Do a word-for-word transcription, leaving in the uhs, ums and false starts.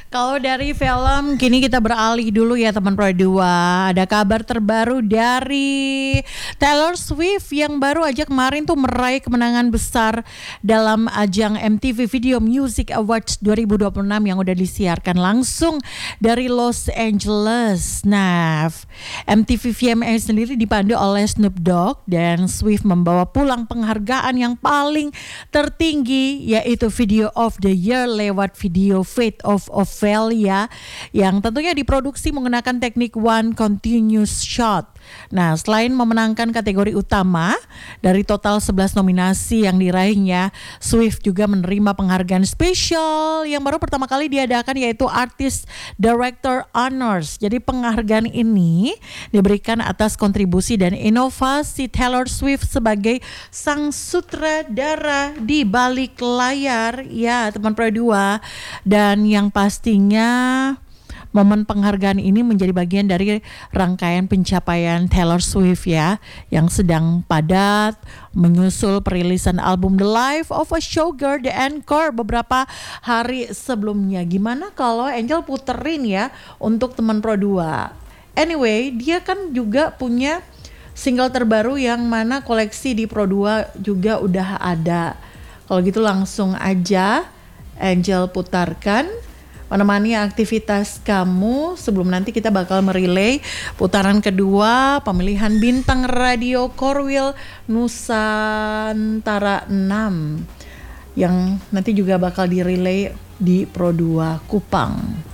Kalau dari film, kini kita beralih dulu ya teman Pro dua. Ada kabar terbaru dari Taylor Swift yang baru aja kemarin tuh meraih kemenangan besar dalam ajang M T V Video Music Awards dua ribu dua puluh enam yang udah disiarkan langsung dari Los Angeles. Nah, M T V V M A sendiri dipandu oleh Snoop Dogg dan Swift membawa pulang penghargaan yang paling tertinggi yaitu Video of the Year lewat video Fate of Ophelia yang tentunya diproduksi menggunakan teknik one continuous shot. Nah, selain memenangkan kategori utama dari total sebelas nominasi yang diraihnya, Swift juga menerima penghargaan spesial yang baru pertama kali diadakan yaitu Artist Director Honors. Jadi penghargaan ini diberikan atas kontribusi dan inovasi Taylor Swift sebagai sang sutradara di balik layar ya teman Pro dua. Dan yang pastinya momen penghargaan ini menjadi bagian dari rangkaian pencapaian Taylor Swift ya yang sedang padat menyusul perilisan album The Life of a Showgirl The Encore beberapa hari sebelumnya. Gimana kalau Angel puterin ya untuk teman Pro dua? Anyway, dia kan juga punya single terbaru yang mana koleksi di Pro dua juga udah ada. Kalau gitu langsung aja Angel putarkan menemani aktivitas kamu sebelum nanti kita bakal merelay putaran kedua pemilihan bintang radio Korwil Nusantara enam yang nanti juga bakal direlay di Pro dua Kupang.